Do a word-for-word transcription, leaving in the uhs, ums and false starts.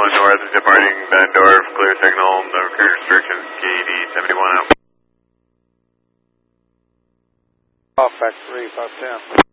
one north, departing Bettendorf, clear signal, no current restrictions, K D seventy-one out. Off, back three, five ten.